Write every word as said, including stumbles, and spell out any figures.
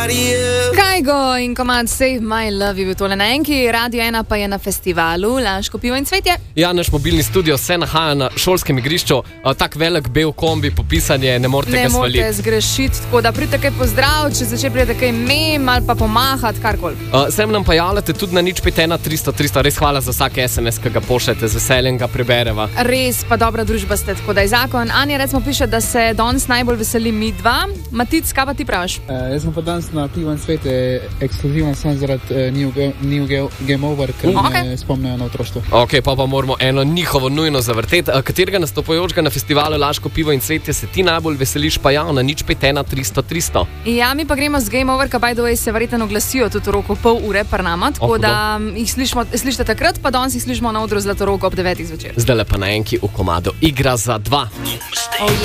nobody else. Kajgo in komad Save My Love je bil tole na enki, Radio ena pa je na festivalu Laško pivo in cvetje. Ja, naš mobilni studio se nahaja na šolskem igrišču, tak velik bel kombi, popisanje, ne morete ga svaliti. Ne morete zgrešiti, tako da pridete kaj pozdrav, če začne pridete kaj mem ali pa pomahati, karkoli. Uh, sem nam pa javljate tudi na nič pet ena tristo tristo, res hvala za vsak es em es, ki ga pošljete, z veseljem ga prebereva. Res pa dobra družba ste, tako da je zakon. Anja recimo piše, da se danes najbolj veseli mi dva. Matic, kaj pa ti praviš? Uh, jaz sem pa danes na pivo in cvetje ekskluziven sem zaradi uh, New, new Game Over, ker uh, okay. me spomnijo na otroštvo. Ok, pa pa moramo eno njihovo nujno zavrteti. Uh, katerega nastopajočega na festivalu Laško pivo in cvetje se ti najbolj veseliš, pa ja, na nič pet ena tristo tristo? Ja, mi pa gremo z Game Over, ka by the way se verjetno oglasijo tudi v roku pol ure par nama, tako oh, da jih slišimo, slišite takrat, pa danes jih slišimo na odru Zlatorog ob devetih zvečer. Zdaj pa na enki v komadu Igra za dva. Oh,